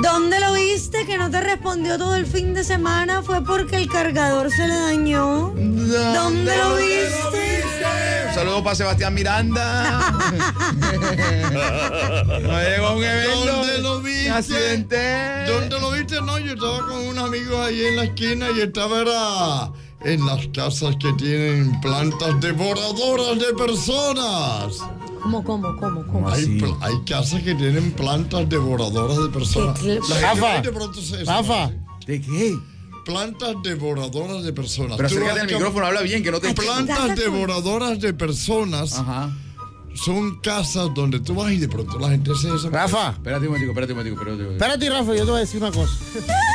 ¿Dónde lo viste que no te respondió todo el fin de semana? Fue porque el cargador se le dañó. ¿Dónde lo viste? Un saludo para Sebastián Miranda. No llegó a un evento. ¿Dónde lo viste? Accidente. ¿Dónde lo viste? No, yo estaba con un amigo ahí en la esquina y estaba en las casas que tienen plantas devoradoras de personas. ¿Cómo? Hay casas que tienen plantas devoradoras de personas. Rafa. ¿De qué? Plantas devoradoras de personas. Pero acércate al micrófono, habla bien, que no te... Plantas devoradoras de personas. Ajá. Son casas donde tú vas y de pronto la gente se desaparece. Rafa. Espérate un momentico. Espérate, Rafa, yo te voy a decir una cosa.